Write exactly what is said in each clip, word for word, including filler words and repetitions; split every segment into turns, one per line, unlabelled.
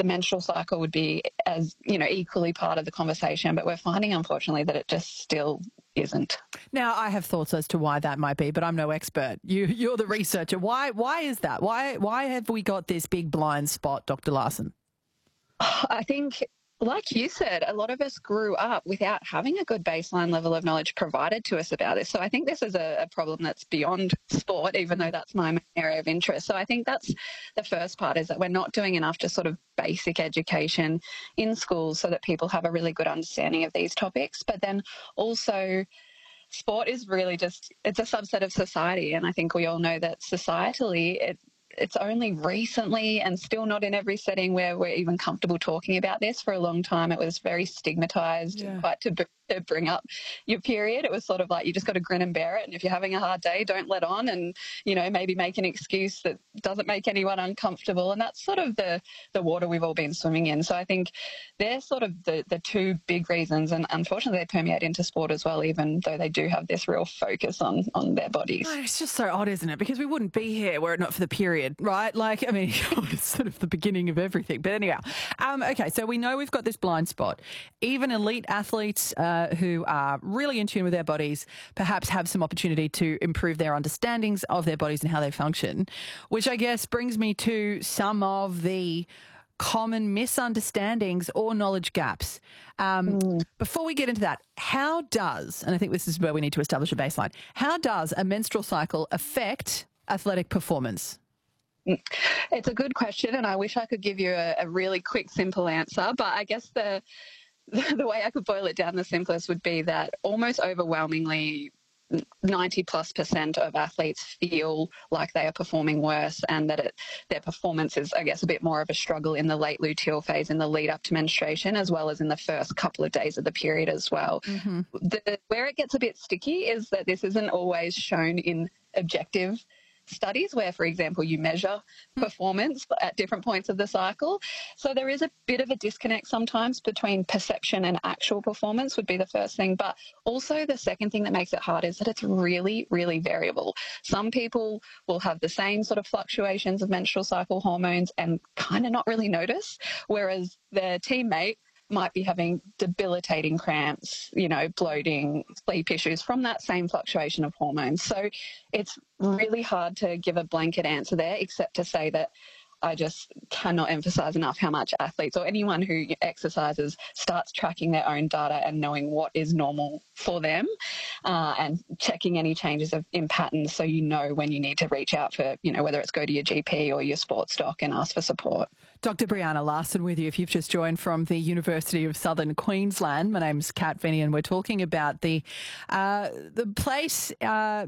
the menstrual cycle would be as, you know, equally part of the conversation, but we're finding, unfortunately, that it just still isn't.
Now, I have thoughts as to why that might be, but I'm no expert. You, you're the researcher. Why, why is that? Why, why have we got this big blind spot, Doctor Larson?
I think, like you said, a lot of us grew up without having a good baseline level of knowledge provided to us about this. So I think this is a, a problem that's beyond sport, even though that's my main area of interest. So I think that's the first part, is that we're not doing enough to sort of basic education in schools so that people have a really good understanding of these topics. But then also, sport is really just, it's a subset of society. And I think we all know that societally it it's only recently, and still not in every setting, where we're even comfortable talking about this. For a long time, it was very stigmatized, yeah. quite taboo to bring up your period. It was sort of like, you just got to grin and bear it. And if you're having a hard day, don't let on, and, you know, maybe make an excuse that doesn't make anyone uncomfortable. And that's sort of the, the water we've all been swimming in. So I think they're sort of the, the two big reasons. And unfortunately, they permeate into sport as well, even though they do have this real focus on, on their bodies.
Oh, it's just so odd, isn't it? Because we wouldn't be here were it not for the period, right? Like, I mean, it's sort of the beginning of everything. But anyhow, um, okay, so we know we've got this blind spot. Even elite athletes uh, who are really in tune with their bodies perhaps have some opportunity to improve their understandings of their bodies and how they function, which I guess brings me to some of the common misunderstandings or knowledge gaps. Um, mm. Before we get into that, how does, and I think this is where we need to establish a baseline, how does a menstrual cycle affect athletic performance?
It's a good question, and I wish I could give you a, a really quick, simple answer, but I guess the the way I could boil it down, the simplest would be that almost overwhelmingly ninety plus percent of athletes feel like they are performing worse, and that it, their performance is, I guess, a bit more of a struggle in the late luteal phase, in the lead up to menstruation, as well as in the first couple of days of the period as well. Mm-hmm. The, where it gets a bit sticky is that this isn't always shown in objective studies where, for example, you measure performance at different points of the cycle. So there is a bit of a disconnect sometimes between perception and actual performance, would be the first thing. But also the second thing that makes it hard is that it's really, really variable. Some people will have the same sort of fluctuations of menstrual cycle hormones and kind of not really notice, whereas their teammate might be having debilitating cramps, you know, bloating, sleep issues from that same fluctuation of hormones. So it's really hard to give a blanket answer there, except to say that I just cannot emphasize enough how much athletes or anyone who exercises starts tracking their own data and knowing what is normal for them, uh, and checking any changes of, in patterns, so you know when you need to reach out for, you know, whether it's go to your G P or your sports doc and ask for support.
Doctor Brianna Larson with you. If you've just joined from the University of Southern Queensland, my name's Kat Vinny, and we're talking about the uh, the place uh,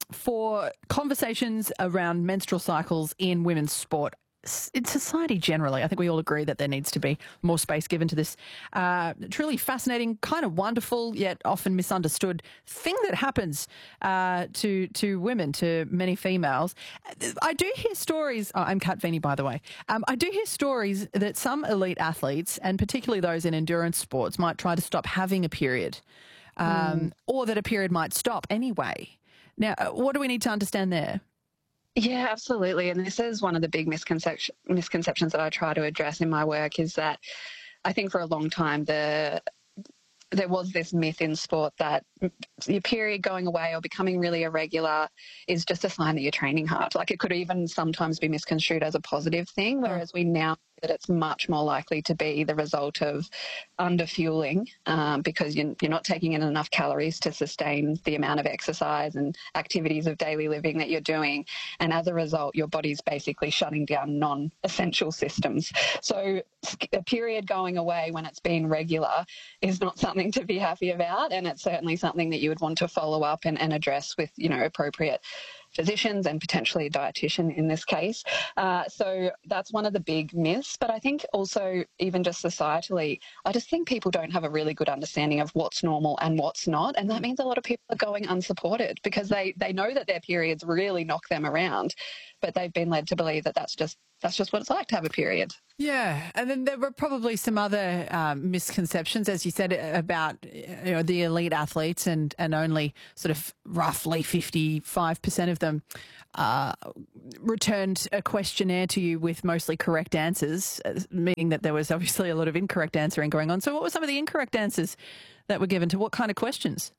for conversations around menstrual cycles in women's sport. In society generally, I think we all agree that there needs to be more space given to this uh, truly fascinating, kind of wonderful, yet often misunderstood thing that happens uh, to to women, to many females. I do hear stories, oh, I'm Kat Vinny, by the way, um, I do hear stories that some elite athletes, and particularly those in endurance sports, might try to stop having a period, um, mm. or that a period might stop anyway. Now, what do we need to understand there?
Yeah, absolutely. And this is one of the big misconception, misconceptions that I try to address in my work, is that I think for a long time the there was this myth in sport that your period going away or becoming really irregular is just a sign that you're training hard. Like, it could even sometimes be misconstrued as a positive thing, whereas we now know that it's much more likely to be the result of underfueling, um, because you're, you're not taking in enough calories to sustain the amount of exercise and activities of daily living that you're doing. And as a result, your body's basically shutting down non-essential systems. So a period going away when it's been regular is not something to be happy about, and it's certainly something that you would want to follow up and, and address with, you know, appropriate physicians and potentially a dietitian in this case. Uh, so that's one of the big myths. But I think also, even just societally, I just think people don't have a really good understanding of what's normal and what's not. And that means a lot of people are going unsupported because they, they know that their periods really knock them around, but they've been led to believe that that's just that's just what it's like to have a period.
Yeah, and then there were probably some other um, misconceptions, as you said, about you know the elite athletes, and, and only sort of roughly fifty-five percent of them uh, returned a questionnaire to you with mostly correct answers, meaning that there was obviously a lot of incorrect answering going on. So what were some of the incorrect answers that were given to what kind of questions?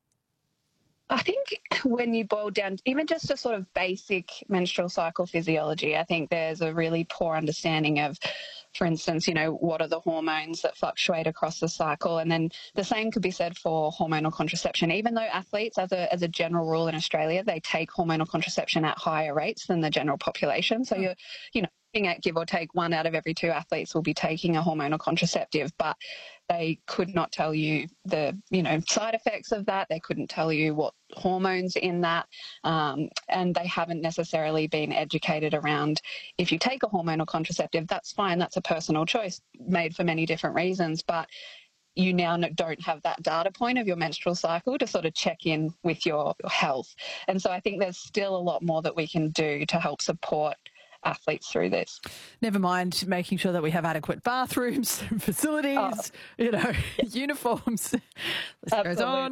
I think when you boil down, even just a sort of basic menstrual cycle physiology, I think there's a really poor understanding of, for instance, you know, what are the hormones that fluctuate across the cycle? And then the same could be said for hormonal contraception. Even though athletes, as a as a general rule in Australia, they take hormonal contraception at higher rates than the general population. So you're, you know, looking at give or take one out of every two athletes will be taking a hormonal contraceptive, but they could not tell you the, you know, side effects of that. They couldn't tell you what hormones in that. Um, and they haven't necessarily been educated around if you take a hormonal contraceptive, that's fine. That's a personal choice made for many different reasons. But you now don't have that data point of your menstrual cycle to sort of check in with your health. And so I think there's still a lot more that we can do to help support athletes through this.
Never mind making sure that we have adequate bathrooms, facilities, oh. you know, uniforms. This goes on.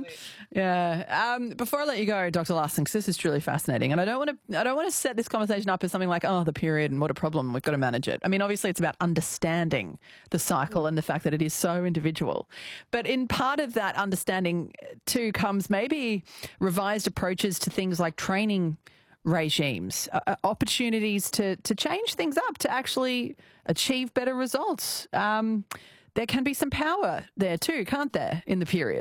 Yeah. Um, before I let you go, Doctor Larson, because this is truly fascinating, and I don't want to, I don't want to set this conversation up as something like, oh, the period and what a problem, we've got to manage it. I mean, obviously, it's about understanding the cycle and the fact that it is so individual. But in part of that understanding too comes maybe revised approaches to things like training regimes, uh, opportunities to to change things up to actually achieve better results. Um, there can be some power there too, can't there, in the period?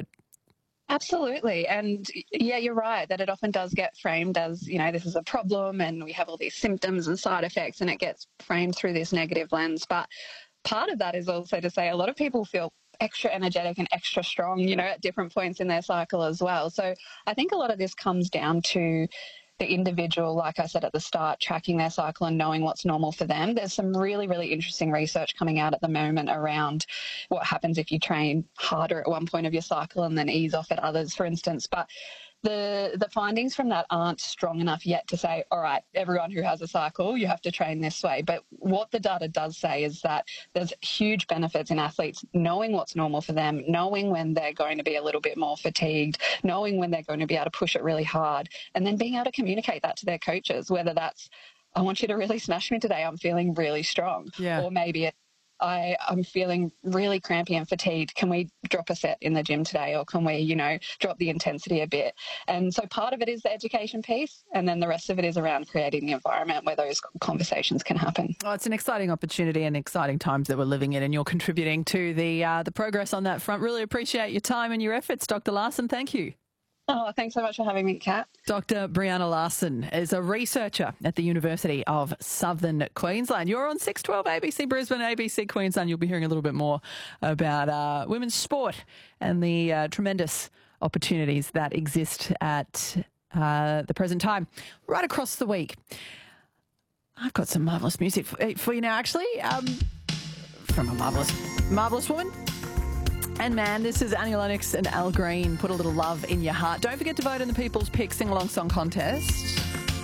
Absolutely. And yeah, you're right that it often does get framed as, you know, this is a problem and we have all these symptoms and side effects, and it gets framed through this negative lens. But part of that is also to say a lot of people feel extra energetic and extra strong, you know, at different points in their cycle as well. So I think a lot of this comes down to the individual, like I said at the start, tracking their cycle and knowing what's normal for them. There's some really, really interesting research coming out at the moment around what happens if you train harder at one point of your cycle and then ease off at others, for instance. But the the findings from that aren't strong enough yet to say, all right, everyone who has a cycle, you have to train this way. But what the data does say is that there's huge benefits in athletes knowing what's normal for them, knowing when they're going to be a little bit more fatigued, knowing when they're going to be able to push it really hard, and then being able to communicate that to their coaches, whether that's, I want you to really smash me today, I'm feeling really strong.
Yeah.
Or maybe it's, I, I'm feeling really crampy and fatigued. Can we drop a set in the gym today, or can we, you know, drop the intensity a bit? And so part of it is the education piece, and then the rest of it is around creating the environment where those conversations can happen.
Well, it's an exciting opportunity and exciting times that we're living in, and you're contributing to the uh, the progress on that front. Really appreciate your time and your efforts, Doctor Larson. Thank you.
Oh, thanks so much for having me, Kat.
Doctor Brianna Larson is a researcher at the University of Southern Queensland. You're on six twelve A B C Brisbane, A B C Queensland. You'll be hearing a little bit more about uh, women's sport and the uh, tremendous opportunities that exist at uh, the present time, right across the week. I've got some marvellous music for, for you now, actually, um, from a marvellous, marvellous woman. And man, this is Annie Lennox and Al Green. Put a little love in your heart. Don't forget to vote in the People's Pick Sing Along Song Contest.